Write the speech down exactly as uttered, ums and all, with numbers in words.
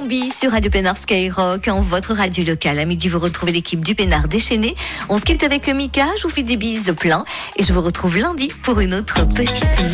Zombie sur Radio Pénard Skyrock, en votre radio locale. À midi, vous retrouvez l'équipe du Pénard déchaîné. On se quitte avec Mika, je vous fais des bises de plein et je vous retrouve lundi pour une autre petite